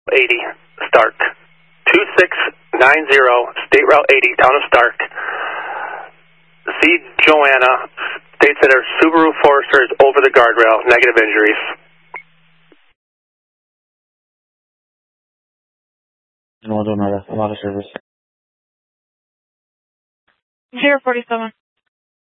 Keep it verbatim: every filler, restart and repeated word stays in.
eighty, Stark. two six nine zero, State Route eighty, town of Stark. Z. Joanna states that her Subaru Forester is over the guardrail, negative injuries. No, don't matter. I'm out of service. zero forty-seven.